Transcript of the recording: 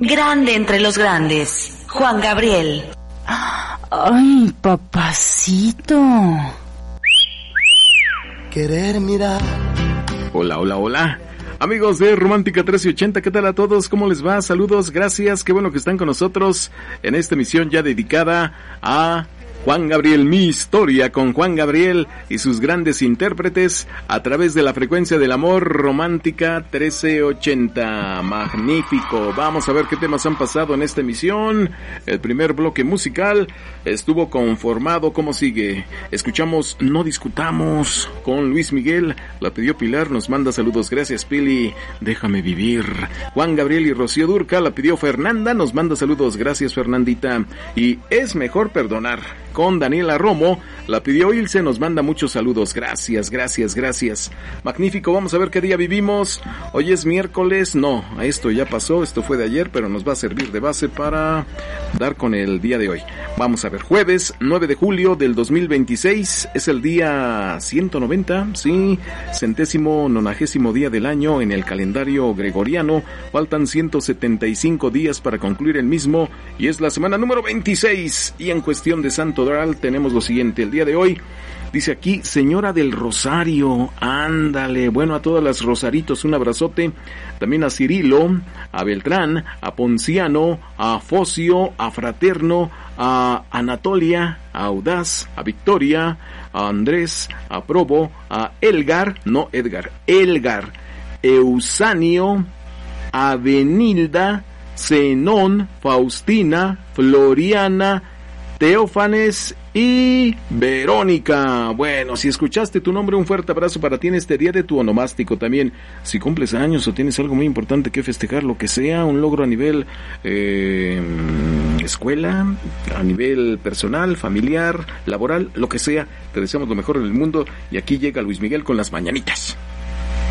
Grande entre los grandes, Juan Gabriel. Ay, papacito. Querer mirar. Hola, hola, hola. Amigos de Romántica 1380, ¿qué tal a todos? ¿Cómo les va? Saludos, gracias, qué bueno que están con nosotros en esta emisión ya dedicada a Juan Gabriel, mi historia con Juan Gabriel y sus grandes intérpretes a través de la frecuencia del amor, Romántica 1380. Magnífico. Vamos a ver qué temas han pasado en esta emisión. El primer bloque musical estuvo conformado como sigue. Escuchamos No Discutamos con Luis Miguel. La pidió Pilar, nos manda saludos. Gracias, Pili. Déjame vivir. Juan Gabriel y Rocío Dúrcal. La pidió Fernanda, nos manda saludos. Gracias, Fernandita. Y Es Mejor Perdonar con Daniela Romo, la pidió Ilse, nos manda muchos saludos, gracias. Magnífico, vamos a ver qué día vivimos. Hoy es miércoles, no, esto ya pasó, esto fue de ayer, pero nos va a servir de base para dar con el día de hoy. Vamos a ver, jueves 9 de julio del 2026, es el día 190, sí, 190º día del año en el calendario gregoriano, faltan 175 días para concluir el mismo, y es la semana número 26, y en cuestión de Santo Doral tenemos lo siguiente, el día de hoy, dice aquí, Señora del Rosario, ándale, bueno, a todas las Rosaritos un abrazote, también a Cirilo, a Beltrán, a Ponciano, a Focio, a Fraterno, a Anatolia, a Audaz, a Victoria, a Andrés, a Probo, a Elgar, Eusanio, a Benilda, Zenón, Faustina, Floriana, Teófanes y Verónica. Bueno, si escuchaste tu nombre, un fuerte abrazo para ti en este día de tu onomástico también. Si cumples años o tienes algo muy importante que festejar, lo que sea, un logro a nivel escuela, a nivel personal, familiar, laboral, lo que sea, te deseamos lo mejor en el mundo. Y aquí llega Luis Miguel con las mañanitas.